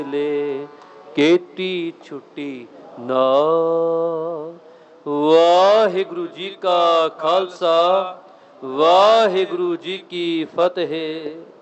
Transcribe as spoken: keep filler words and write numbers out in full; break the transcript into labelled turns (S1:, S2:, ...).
S1: ਲੈ ਕੀਤੀ ਛੁੱਟੀ ਨਾਲ। ਵਾਹਿਗੁਰੂ ਜੀ ਕਾ ਖਾਲਸਾ, ਵਾਹਿਗੁਰੂ ਜੀ ਕੀ ਫਤਿਹ।